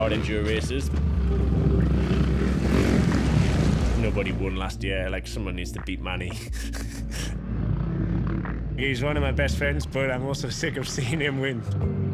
hard enduro races. Nobody won last year. Like, someone needs to beat Manny. He's one of my best friends, but I'm also sick of seeing him win.